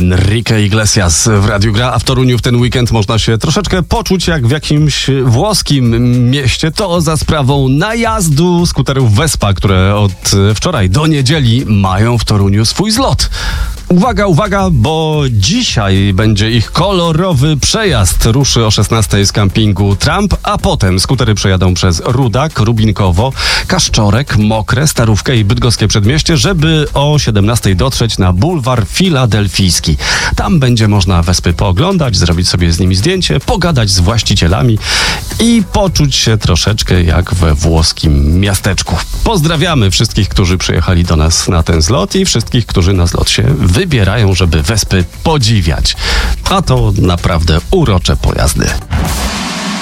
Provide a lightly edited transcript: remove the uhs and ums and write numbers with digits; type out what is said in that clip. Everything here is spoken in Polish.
Enrique Iglesias w Radiu Gra, a w Toruniu w ten weekend można się troszeczkę poczuć jak w jakimś włoskim mieście. To za sprawą najazdu skuterów Vespa, które od wczoraj do niedzieli mają w Toruniu swój zlot. Uwaga, uwaga, bo dzisiaj będzie ich kolorowy przejazd. Ruszy o 16:00 z kampingu Trump, a potem skutery przejadą przez Rudak, Rubinkowo, Kaszczorek, Mokre, Starówkę i Bydgoskie Przedmieście, żeby o 17:00 dotrzeć na bulwar Filadelfijski. Tam będzie można Wespy pooglądać, zrobić sobie z nimi zdjęcie, pogadać z właścicielami i poczuć się troszeczkę jak we włoskim miasteczku. Pozdrawiamy wszystkich, którzy przyjechali do nas na ten zlot i wszystkich, którzy na zlot się wybierają, żeby Wespy podziwiać. A to naprawdę urocze pojazdy.